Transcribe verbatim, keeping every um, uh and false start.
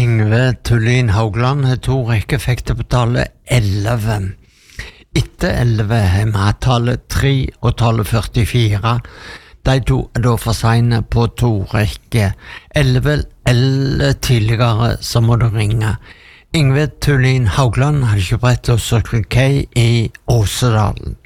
Yngve Tullin Haugland har to rekkeeffekter på tallet elleve. Etter elleve har vi tallet tre og tallet førtifire. De to er da for sene på to rekker. elleve eller tidligere så må du ringe. Yngve Tullin Haugland har ikke brett å Circle K i Åsedalen.